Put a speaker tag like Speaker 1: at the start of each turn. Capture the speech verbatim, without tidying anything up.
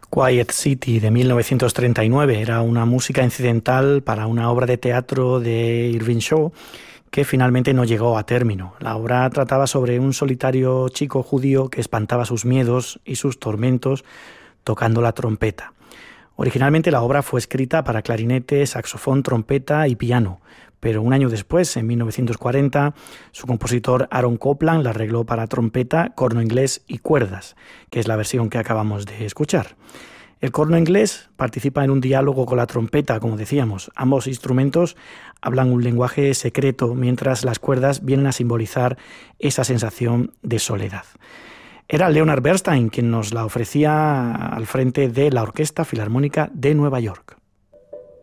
Speaker 1: Quiet City de mil novecientos treinta y nueve era una música incidental para una obra de teatro de Irving Shaw que finalmente no llegó a término. La obra trataba sobre un solitario chico judío que espantaba sus miedos y sus tormentos tocando la trompeta. Originalmente la obra fue escrita para clarinete, saxofón, trompeta y piano, pero un año después, en mil novecientos cuarenta, su compositor Aaron Copland la arregló para trompeta, corno inglés y cuerdas, que es la versión que acabamos de escuchar. El corno inglés participa en un diálogo con la trompeta, como decíamos. Ambos instrumentos hablan un lenguaje secreto, mientras las cuerdas vienen a simbolizar esa sensación de soledad. Era Leonard Bernstein quien nos la ofrecía al frente de la Orquesta Filarmónica de Nueva York.